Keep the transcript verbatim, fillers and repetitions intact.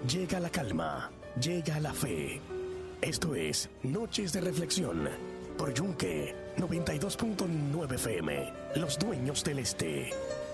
llega la calma, llega la fe. Esto es Noches de Reflexión por Yunque noventa y dos punto nueve F M, los dueños del este.